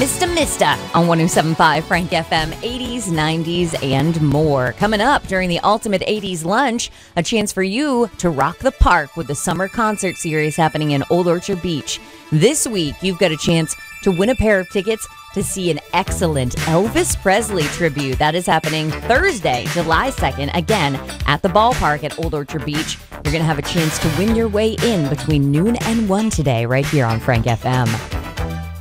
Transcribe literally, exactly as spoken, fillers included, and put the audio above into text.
Mister Mister on one oh seven point five Frank F M, eighties, nineties, and more. Coming up during the Ultimate eighties Lunch, a chance for you to rock the park with the summer concert series happening in Old Orchard Beach. This week, you've got a chance to win a pair of tickets to see an excellent Elvis Presley tribute. That is happening Thursday, July second, again at the ballpark at Old Orchard Beach. You're going to have a chance to win your way in between noon and one today, right here on Frank F M.